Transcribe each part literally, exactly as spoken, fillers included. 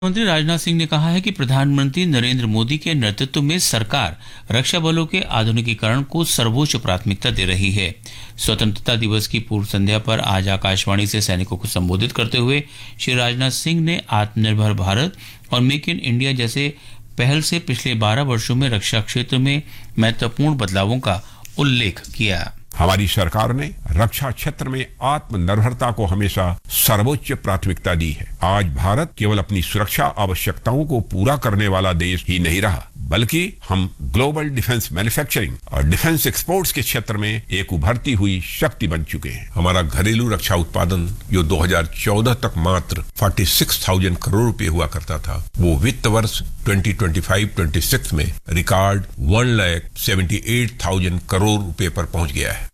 मंत्री राजनाथ सिंह ने कहा है कि प्रधानमंत्री नरेंद्र मोदी के नेतृत्व में सरकार रक्षा बलों के आधुनिकीकरण को सर्वोच्च प्राथमिकता दे रही है। स्वतंत्रता दिवस की पूर्व संध्या पर आज आकाशवाणी से सैनिकों को संबोधित करते हुए श्री राजनाथ सिंह ने आत्मनिर्भर भारत और मेक इन इंडिया जैसे पहल से पिछले बारह वर्षों में रक्षा क्षेत्र में महत्वपूर्ण बदलावों का उल्लेख किया। हमारी सरकार ने रक्षा क्षेत्र में आत्मनिर्भरता को हमेशा सर्वोच्च प्राथमिकता दी है। आज भारत केवल अपनी सुरक्षा आवश्यकताओं को पूरा करने वाला देश ही नहीं रहा, बल्कि हम ग्लोबल डिफेंस मैन्युफैक्चरिंग और डिफेंस एक्सपोर्ट्स के क्षेत्र में एक उभरती हुई शक्ति बन चुके हैं। हमारा घरेलू रक्षा उत्पादन जो दो हज़ार चौदह तक मात्र छियालीस हज़ार करोड़ रुपए हुआ करता था, वो वित्त वर्ष दो हज़ार पच्चीस छब्बीस में रिकॉर्ड एक लाख अठहत्तर हज़ार करोड़ रुपए पर पहुंच गया है।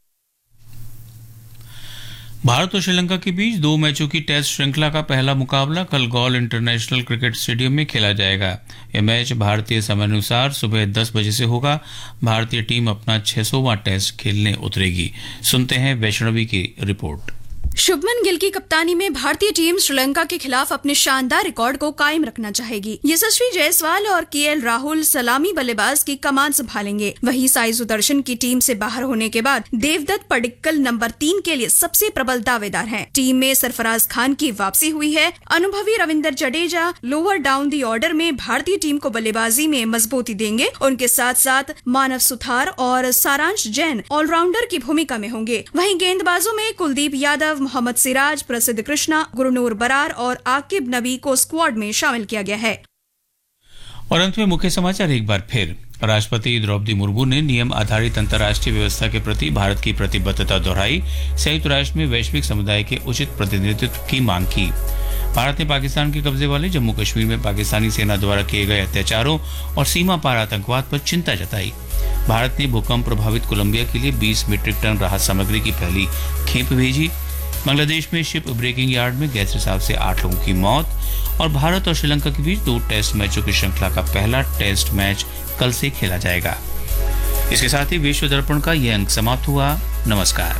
भारत और श्रीलंका के बीच दो मैचों की टेस्ट श्रृंखला का पहला मुकाबला कल गॉल इंटरनेशनल क्रिकेट स्टेडियम में खेला जाएगा। यह मैच भारतीय समयानुसार सुबह दस बजे से होगा। भारतीय टीम अपना छह सौवां टेस्ट खेलने उतरेगी। सुनते हैं वैष्णवी की रिपोर्ट। शुभमन गिल की कप्तानी में भारतीय टीम श्रीलंका के खिलाफ अपने शानदार रिकॉर्ड को कायम रखना चाहेगी। यशस्वी जायसवाल और केएल राहुल सलामी बल्लेबाज की कमान संभालेंगे। वहीं साई सुदर्शन की टीम से बाहर होने के बाद देवदत्त पडिक्कल नंबर तीन के लिए सबसे प्रबल दावेदार हैं। टीम में सरफराज खान की वापसी हुई है। अनुभवी Ravindra Jadeja lower down the order में भारतीय टीम को बल्लेबाजी में मजबूती देंगे। उनके साथ साथ मानव सुथार और सारांश जैन ऑलराउंडर की भूमिका में होंगे। वहीं गेंदबाजों में कुलदीप यादव, मोहम्मद सिराज, प्रसिद्ध कृष्णा, गुरनूर बरार और आकिब नबी को स्क्वाड में शामिल किया गया है। और अंत में मुख्य समाचार एक बार फिर। राष्ट्रपति द्रौपदी मुर्मू ने नियम आधारित अंतर्राष्ट्रीय व्यवस्था के प्रति भारत की प्रतिबद्धता दोहराई। संयुक्त राष्ट्र में वैश्विक समुदाय के उचित प्रतिनिधित्व की मांग की। भारत ने पाकिस्तान के कब्जे वाले जम्मू कश्मीर में पाकिस्तानी सेना द्वारा किए गए अत्याचारों और सीमा पार आतंकवाद पर चिंता जताई। भारत ने भूकंप प्रभावित कोलंबिया के लिए बीस मीट्रिक टन राहत सामग्री की पहली खेप भेजी। बांग्लादेश में शिप ब्रेकिंग यार्ड में गैस रिसाव से आठ लोगों की मौत। और भारत और श्रीलंका के बीच दो टेस्ट मैचों की श्रृंखला का पहला टेस्ट मैच कल से खेला जाएगा। इसके साथ ही विश्व दर्पण का यह अंक समाप्त हुआ। नमस्कार।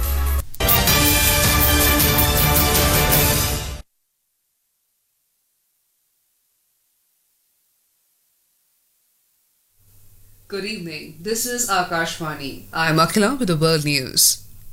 Good evening. This is Akashvani. I am Akhila with the world news.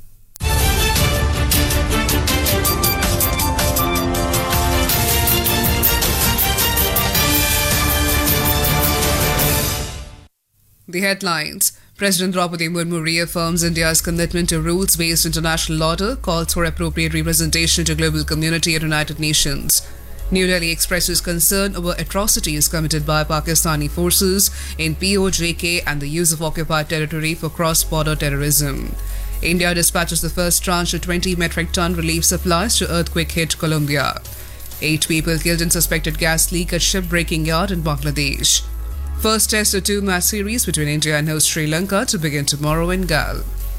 The headlines. President Draupadi Murmu reaffirms India's commitment to rules-based international order, calls for appropriate representation to global community at United Nations. New Delhi expresses concern over atrocities committed by Pakistani forces in P O J K and the use of occupied territory for cross-border terrorism. India dispatches the first tranche of twenty metric ton relief supplies to earthquake-hit Colombia. Eight people killed in suspected gas leak at ship-breaking yard in Bangladesh. First test of two-match series between India and host Sri Lanka to begin tomorrow in Gal.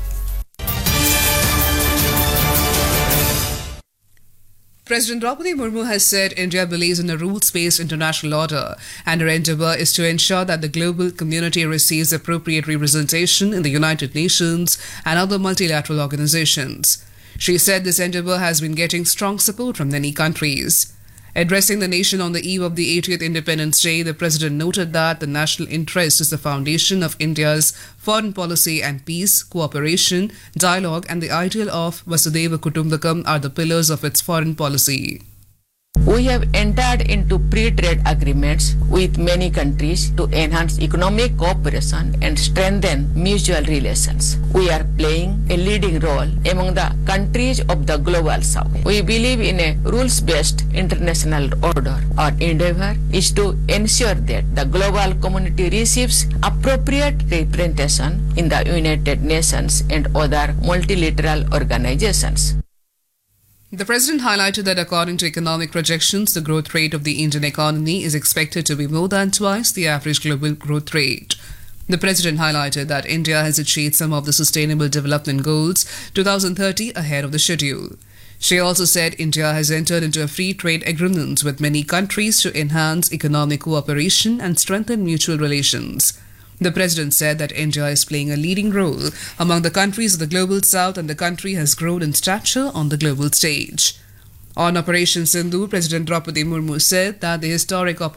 President Draupadi Murmu has said India believes in a rules-based international order and her endeavour is to ensure that the global community receives appropriate representation in the United Nations and other multilateral organizations. She said this endeavour has been getting strong support from many countries. Addressing the nation on the eve of the eightieth Independence Day, the President noted that the national interest is the foundation of India's foreign policy and peace, cooperation, dialogue and the ideal of Vasudhaiva Kutumbakam are the pillars of its foreign policy. We have entered into pre-trade agreements with many countries to enhance economic cooperation and strengthen mutual relations. We are playing a leading role among the countries of the global south. We believe in a rules-based international order. Our endeavor is to ensure that the global community receives appropriate representation in the United Nations and other multilateral organizations. The President highlighted that according to economic projections, the growth rate of the Indian economy is expected to be more than twice the average global growth rate. The President highlighted that India has achieved some of the Sustainable Development Goals twenty thirty ahead of the schedule. She also said India has entered into a free trade agreement with many countries to enhance economic cooperation and strengthen mutual relations. The President said that India is playing a leading role among the countries of the global south and the country has grown in stature on the global stage. On Operation Sindoor, President Draupadi Murmu said that the historic operation